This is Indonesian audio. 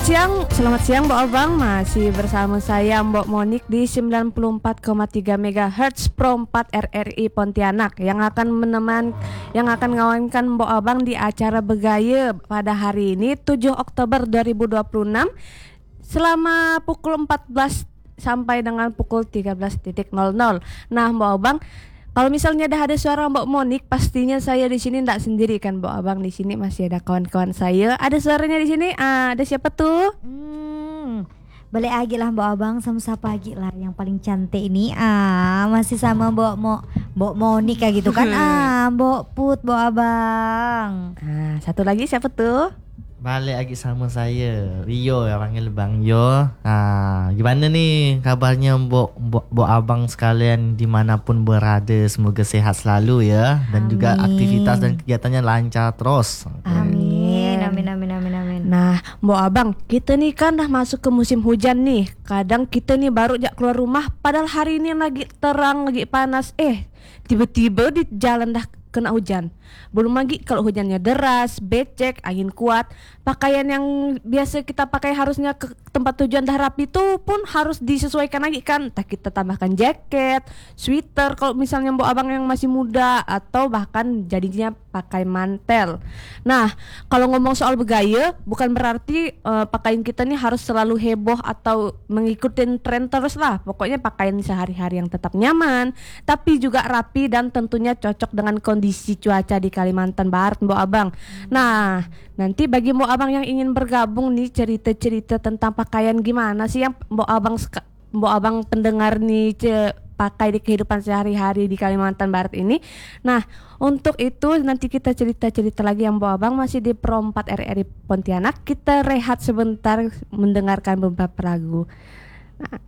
Selamat siang Mbok Abang. Masih bersama saya Mbok Monik di 94,3 MHz Pro 4 RRI Pontianak yang akan ngawankan Mbok Abang di acara Begaya pada hari ini 7 Oktober 2026 selama pukul 14 sampai dengan pukul 13.00. Nah, Mbok Abang, kalau misalnya ada suara Mbok Monik, pastinya saya di sini tidak sendiri kan, Mbok Abang. Di sini masih ada kawan-kawan saya. Ada suaranya di sini. Ada siapa tuh? Balik lagi lah Mbok Abang, sama siapa lagi lah yang paling cantik ini. Masih sama Mbok Monik kayak gitu kan. Mbok Put, Mbok Abang. Satu lagi siapa tuh? Balik lagi sama saya, Rio ya, panggil Bang Yo. Gimana nih kabarnya Mbok Abang sekalian dimanapun berada, semoga sehat selalu ya. Dan juga aktivitas dan kegiatannya lancar terus. Amin. Nah, Mbok Abang, kita nih kan dah masuk ke musim hujan nih. Kadang kita nih baru keluar rumah, padahal hari ini lagi terang, lagi panas. Tiba-tiba di jalan dah kena hujan. Belum lagi kalau hujannya deras, becek, angin kuat, pakaian yang biasa kita pakai harusnya ke tempat tujuan dah rapi itu pun harus disesuaikan lagi kan. Entah kita tambahkan jaket, sweater kalau misalnya Mbok Abang yang masih muda, atau bahkan jadinya pakai mantel. Nah, kalau ngomong soal begaya, bukan berarti pakaian kita nih harus selalu heboh atau mengikuti tren terus lah. Pokoknya pakaian sehari-hari yang tetap nyaman, tapi juga rapi dan tentunya cocok dengan kondisi cuaca di Kalimantan Barat, Mbok Abang. Nah, nanti bagi Mbok Abang yang ingin bergabung nih, cerita-cerita tentang pakaian gimana sih yang Mbok Abang pendengar nih pakai di kehidupan sehari-hari di Kalimantan Barat ini. Nah, untuk itu nanti kita cerita-cerita lagi yang Mbok Abang masih di Pro 4 RRI Pontianak. Kita rehat sebentar mendengarkan beberapa lagu. Nah,